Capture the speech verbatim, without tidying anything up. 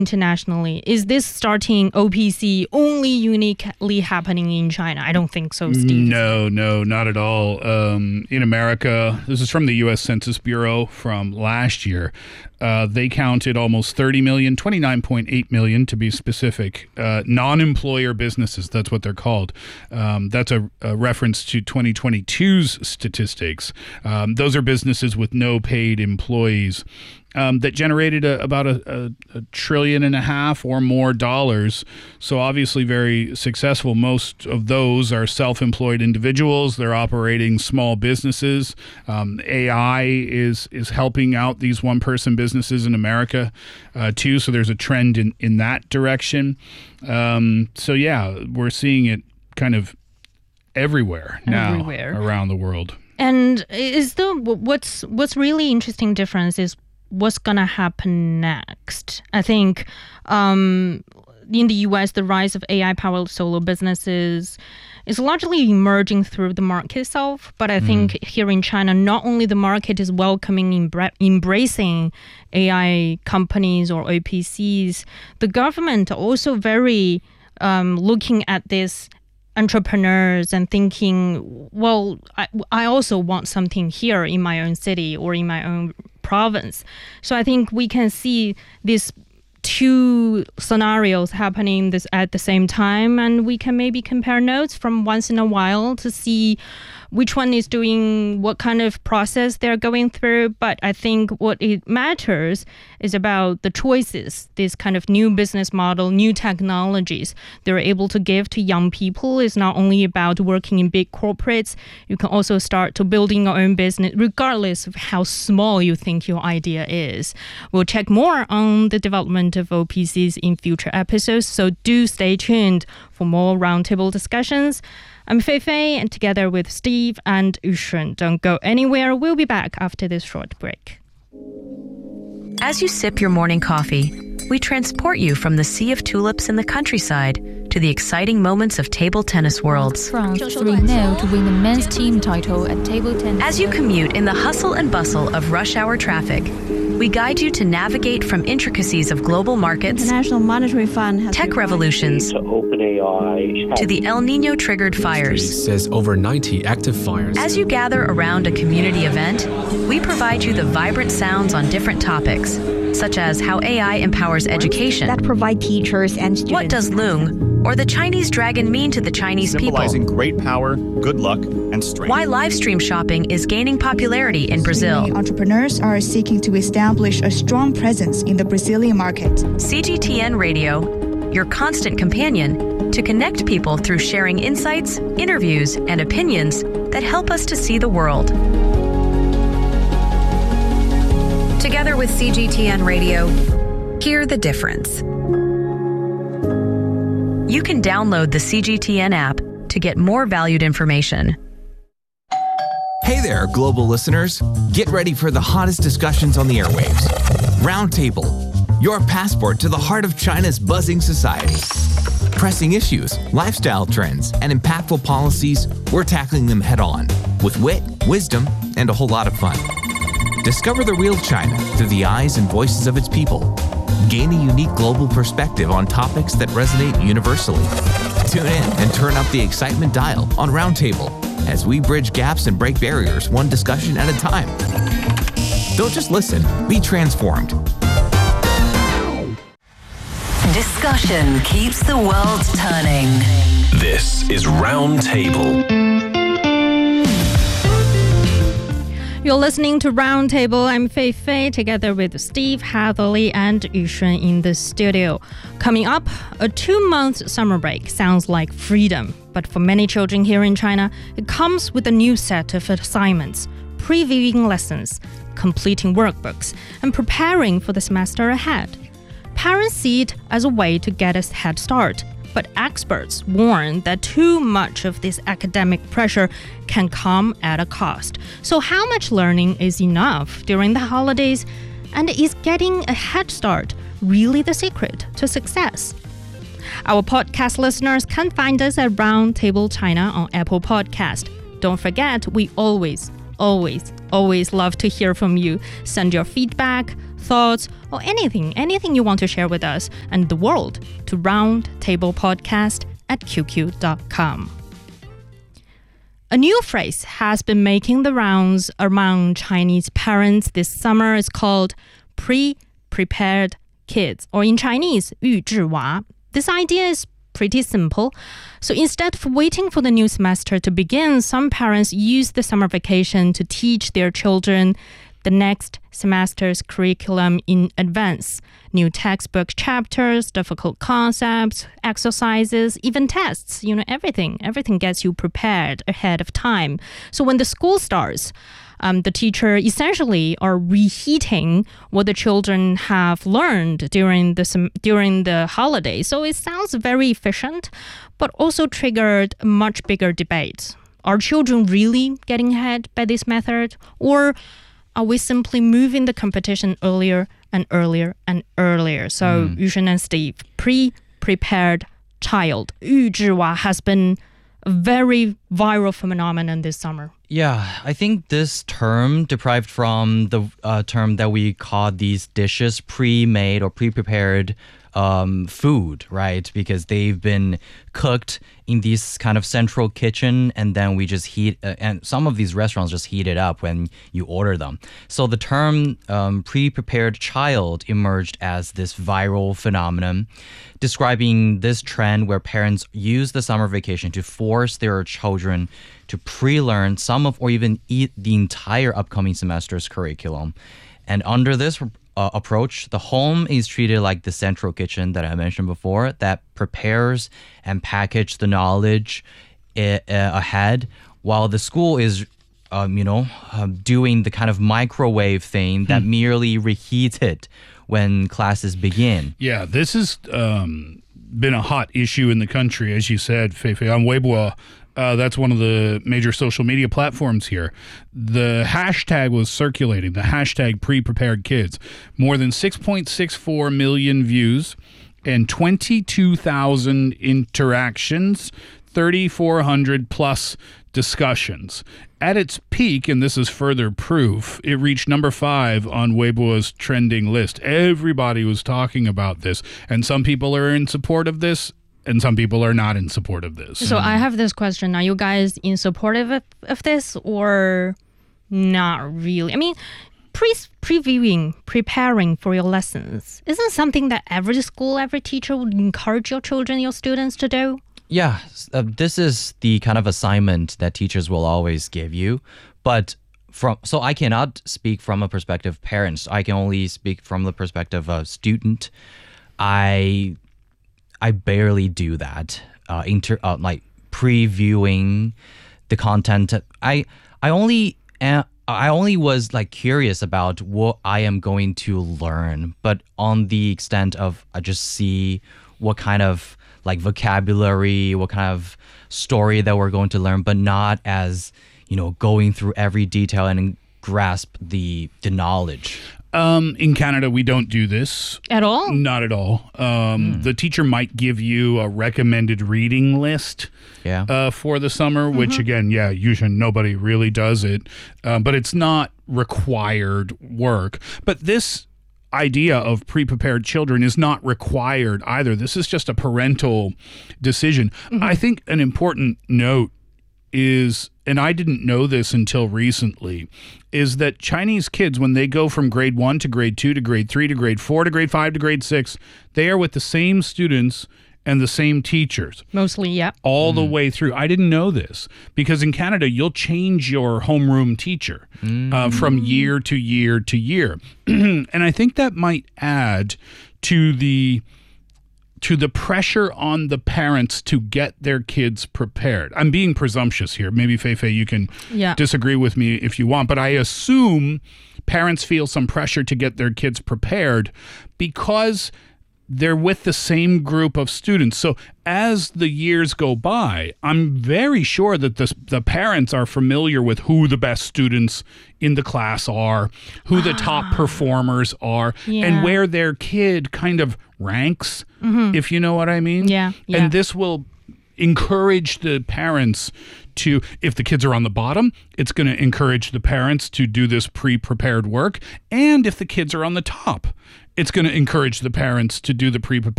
internationally. Is this starting O P C only uniquely happening in China? I don't think so, Steve. No, no, not at all. Um, in America, this is from the U S Census Bureau from last year. Uh, they counted almost thirty million, twenty-nine point eight million to be specific, uh, non-employer businesses. That's what they're called. Um, that's a, a reference to twenty twenty-two's statistics. Um, those are businesses with no paid employees. Um, that generated a, about a, a, a trillion and a half or more dollars. So obviously very successful. Most of those are self-employed individuals. They're operating small businesses. Um, A I is is helping out these one-person businesses in America uh, too. So there's a trend in, in that direction. Um, so yeah, we're seeing it kind of everywhere now Everywhere. around the world. And is the what's what's really interesting difference is what's going to happen next. I think um, in the U S, the rise of A I-powered solo businesses is largely emerging through the market itself. But I think mm. here in China, not only the market is welcoming, embra- embracing A I companies or O P Cs, the government also very um, looking at this entrepreneurs and thinking, well, I, I also want something here in my own city or in my own province. So I think we can see these two scenarios happening this at the same time, and we can maybe compare notes from once in a while to see which one is doing what kind of process they're going through. But I think what it matters is about the choices, this kind of new business model, new technologies they're able to give to young people. Is not only about working in big corporates. You can also start to building your own business, regardless of how small you think your idea is. We'll check more on the development of O P Cs in future episodes, so do stay tuned for more roundtable discussions. I'm Fei Fei, and together with Steve and Yushun, don't go anywhere. We'll be back after this short break. As you sip your morning coffee, we transport you from the sea of tulips in the countryside to the exciting moments of table tennis worlds. France three nil to win the men's team title at table tennis. As you commute in the hustle and bustle of rush hour traffic, we guide you to navigate from intricacies of global markets, International Monetary Fund has tech revolutions, to OpenAI, to the El Nino triggered fires. Says over ninety active fires. As you gather around a community event, we provide you the vibrant sounds on different topics, such as how A I empowers education, that provide teachers and students. What does Loong or the Chinese dragon mean to the Chinese people? Symbolizing great power, good luck, and strength. Why live stream shopping is gaining popularity in Brazil. Many entrepreneurs are seeking to establish a strong presence in the Brazilian market. C G T N Radio, your constant companion to connect people through sharing insights, interviews, and opinions that help us to see the world. Together with C G T N Radio, hear the difference. You can download the C G T N app to get more valued information. Hey there, global listeners. Get ready for the hottest discussions on the airwaves. Roundtable, your passport to the heart of China's buzzing society. Pressing issues, lifestyle trends, and impactful policies, we're tackling them head on with wit, wisdom, and a whole lot of fun. Discover the real China through the eyes and voices of its people. Gain a unique global perspective on topics that resonate universally. Tune in and turn up the excitement dial on Roundtable as we bridge gaps and break barriers one discussion at a time. Don't just listen, be transformed. Discussion keeps the world turning. This is Roundtable. You're listening to Roundtable. I'm Fei Fei, together with Steve Hatherley and Yushun in the studio. Coming up, a two-month summer break sounds like freedom. But for many children here in China, it comes with a new set of assignments, previewing lessons, completing workbooks, and preparing for the semester ahead. Parents see it as a way to get a head start. But experts warn that too much of this academic pressure can come at a cost. So how much learning is enough during the holidays? And is getting a head start really the secret to success? Our podcast listeners can find us at Roundtable China on Apple Podcast. Don't forget, we always, always, always love to hear from you. Send your feedback, thoughts, or anything, anything you want to share with us and the world to roundtablepodcast at q q dot com. A new phrase has been making the rounds among Chinese parents this summer. It's called pre-prepared kids, or in Chinese, 预制娃. This idea is pretty simple. So instead of waiting for the new semester to begin, some parents use the summer vacation to teach their children the next semester's curriculum in advance. New textbook chapters, difficult concepts, exercises, even tests, you know, everything. Everything gets you prepared ahead of time. So when the school starts, um, the teacher essentially are reheating what the children have learned during the, sem- during the holiday. So it sounds very efficient, but also triggered a much bigger debate. Are children really getting ahead by this method? Or are we simply moving the competition earlier and earlier and earlier? So, mm. Yushen and Steve, pre-prepared child, 预制娃 has been a very viral phenomenon this summer. Yeah, I think this term derived from the uh, term that we call these dishes pre-made or pre-prepared um, food, right? Because they've been cooked in this kind of central kitchen, and then we just heat, uh, and some of these restaurants just heat it up when you order them. So the term um, pre-prepared child emerged as this viral phenomenon, describing this trend where parents use the summer vacation to force their children to pre-learn some of or even eat the entire upcoming semester's curriculum. And under this uh, approach, the home is treated like the central kitchen that I mentioned before that prepares and packages the knowledge uh, ahead, while the school is um, you know, uh, doing the kind of microwave thing that hmm. merely reheats it when classes begin. Yeah, this has um, been a hot issue in the country, as you said, Feifei, on Weibo. Uh, that's one of the major social media platforms here. The hashtag was circulating, the hashtag pre-prepared kids. More than six point six four million views and twenty-two thousand interactions, thirty-four hundred plus discussions. At its peak, and this is further proof, it reached number five on Weibo's trending list. Everybody was talking about this, and some people are in support of this, and some people are not in support of this. So I have this question. Are you guys in support of, of this or not really? I mean, pre previewing, preparing for your lessons, isn't something that every school, every teacher would encourage your children, your students to do? Yeah, uh, this is the kind of assignment that teachers will always give you. But from so I cannot speak from a perspective of parents. I can only speak from the perspective of student. I... I barely do that, uh, inter, uh, like previewing the content. I I only uh, I only was like curious about what I am going to learn, but on the extent of I just see what kind of like vocabulary, what kind of story that we're going to learn, but not as, you know, going through every detail and grasp the the knowledge. Um, in Canada, we don't do this. At all? Not at all. Um, mm. The teacher might give you a recommended reading list yeah. uh, for the summer, mm-hmm. which again, yeah, usually nobody really does it. Uh, but it's not required work. But this idea of pre-prepared children is not required either. This is just a parental decision. Mm-hmm. I think an important note is, and I didn't know this until recently, is that Chinese kids, when they go from grade one to grade two to grade three to grade four to grade five to grade six, they are with the same students and the same teachers. Mostly, yeah. All mm. the way through. I didn't know this because in Canada, you'll change your homeroom teacher mm. uh, from year to year to year. And I think that might add to the to the pressure on the parents to get their kids prepared. I'm being presumptuous here. Maybe, Feifei, you can yeah. disagree with me if you want, but I assume parents feel some pressure to get their kids prepared because they're with the same group of students. So as the years go by, I'm very sure that the, the parents are familiar with who the best students in the class are, who the top performers are, yeah. and where their kid kind of ranks, mm-hmm. if you know what I mean. Yeah, yeah. And this will encourage the parents to, if the kids are on the bottom, it's going to encourage the parents to do this pre-prepared work. And if the kids are on the top, it's going to encourage the parents to do the pre-prepared